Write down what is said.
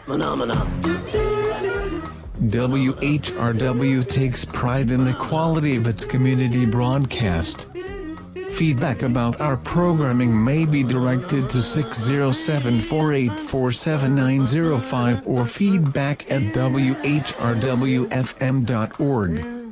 WHRW takes pride in the quality of its community broadcast. Feedback about our programming may be directed to 607-484-7905 or feedback@whrwfm.org.